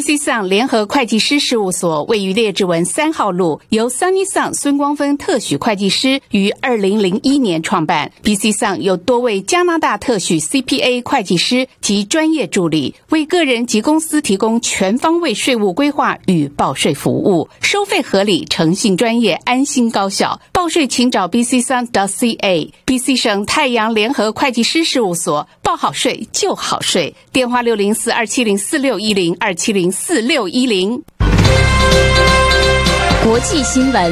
BC Sung 联合会计师事务所位于列治文3号路，由 Sunny Sung 孙光芬特许会计师于2001年创办。BC Sung 有多位加拿大特许 CPA 会计师及专业助理，为个人及公司提供全方位税务规划与报税服务，收费合理，诚信专业，安心高效。报税请找 bcsung.ca。 BC 省太阳联合会计师事务所，报好税就好税，电话604-270-4610 270-4610。 国际新闻。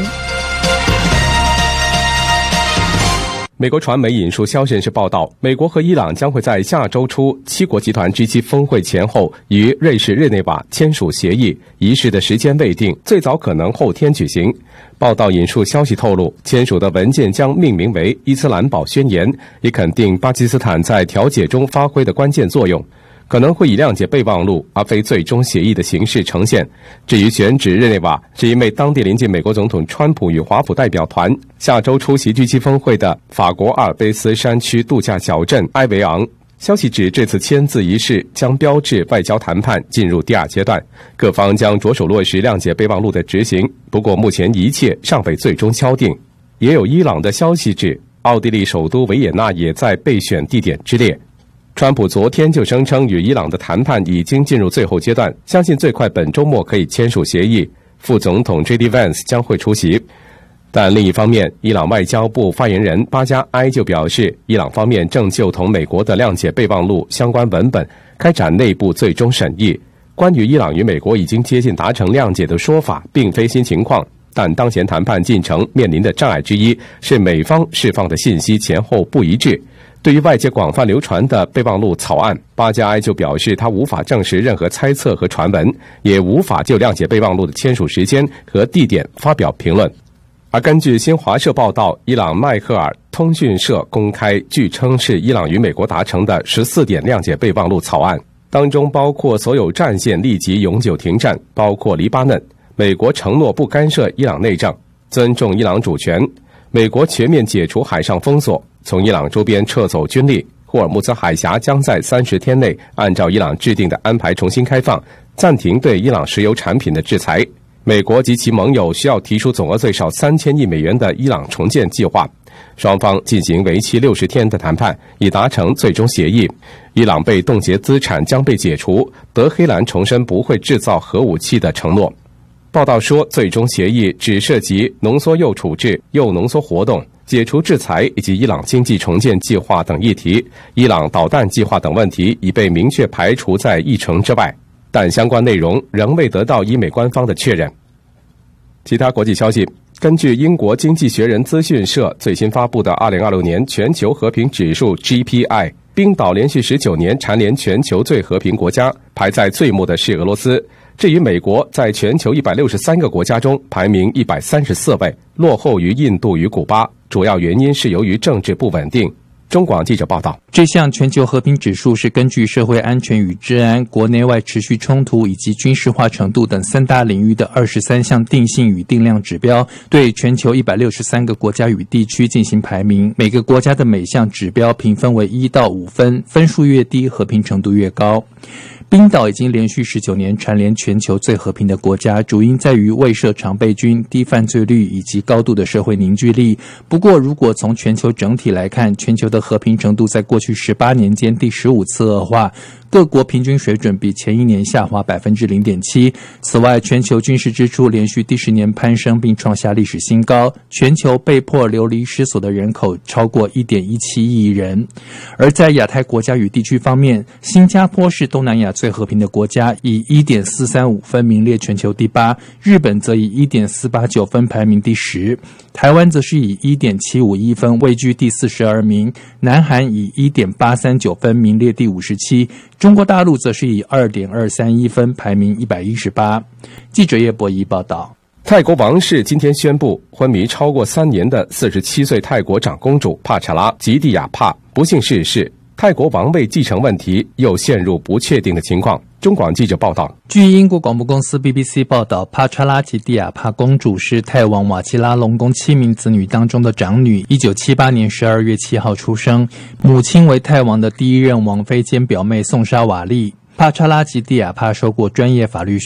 美国传媒引述消息人士报道，美国和伊朗将会在下周初7国集团 G7 峰会前后于瑞士日内瓦签署协议，仪式的时间未定，最早可能后天举行。报道引述消息透露，签署的文件将命名为伊斯兰堡宣言，以肯定巴基斯坦在调解中发挥的关键作用，可能会以谅解备忘录而非最终协议的形式呈现。至于选址日内瓦，是因为当地临近美国总统川普与华府代表团下周出席 G7 峰会的法国阿尔卑斯山区度假小镇埃维昂。消息指，这次签字仪式将标志外交谈判进入第2阶段，各方将着手落实谅解备忘录的执行。不过目前一切尚未最终敲定。也有伊朗的消息指，奥地利首都维也纳也在备选地点之列。川普昨天就声称与伊朗的谈判已经进入最后阶段，相信最快本周末可以签署协议。副总统 J.D. Vance 将会出席。但另一方面，伊朗外交部发言人巴加埃就表示，伊朗方面正就同美国的谅解备忘录相关文本开展内部最终审议。关于伊朗与美国已经接近达成谅解的说法并非新情况，但当前谈判进程面临的障碍之一是美方释放的信息前后不一致。对于外界广泛流传的备忘录草案，巴加埃就表示他无法证实任何猜测和传闻，也无法就谅解备忘录的签署时间和地点发表评论。而根据新华社报道，伊朗迈克尔通讯社公开据称是伊朗与美国达成的14点谅解备忘录草案，当中包括所有战线立即永久停战，包括黎巴嫩，美国承诺不干涉伊朗内政，尊重伊朗主权，美国全面解除海上封锁，从伊朗周边撤走军力，霍尔木兹海峡将在30天内按照伊朗制定的安排重新开放，暂停对伊朗石油产品的制裁。美国及其盟友需要提出总额最少3000亿美元的伊朗重建计划，双方进行为期60天的谈判，以达成最终协议。伊朗被冻结资产将被解除，德黑兰重申不会制造核武器的承诺。报道说，最终协议只涉及浓缩铀处置、铀浓缩活动、解除制裁以及伊朗经济重建计划等议题，伊朗导弹计划等问题已被明确排除在议程之外，但相关内容仍未得到伊美官方的确认。其他国际消息，根据英国经济学人资讯社最新发布的2026年全球和平指数 GPI， 冰岛连续19年蝉联全球最和平国家，排在最末的是俄罗斯。至于美国，在全球163个国家中排名134位，落后于印度与古巴，主要原因是由于政治不稳定。中广记者报道， 这项全球和平指数是根据社会安全与治安、国内外持续冲突以及军事化程度等3大领域的23项定性与定量指标，对全球163个国家与地区进行排名。每个国家的每项指标评分为1到5分，分数越低，和平程度越高。冰岛已经连续19年蝉联全球最和平的国家，主因在于未设常备军、低犯罪率以及高度的社会凝聚力。不过，如果从全球整体来看，全球的和平程度在过去18年间第15次恶化，各国平均水准比前一年下滑 0.7%。 此外，全球军事支出连续第10年攀升并创下历史新高，全球被迫流离失所的人口超过 1.17 亿人。而在亚太国家与地区方面，新加坡是东南亚最和平的国家，以 1.435 分名列全球第8，日本则以 1.489 分排名第10，台湾则是以 1.751 分位居第42名，南韩以 1.839 分名列第57，中国大陆则是以 2.231 分排名118。记者叶博仪报道。 泰国王室今天宣布，昏迷超过3年的47岁泰国长公主帕查拉·吉蒂亚帕不幸逝世，泰国王位继承问题又陷入不确定的情况。中广记者报道， 据英国广播公司 BBC 报道，帕查拉吉蒂亚帕公主是泰王瓦基拉隆功7名子女当中的长女，1978年12月7号出生，母亲为泰王的第一任王妃兼表妹宋莎瓦丽。帕查拉吉蒂亚帕受过专业法律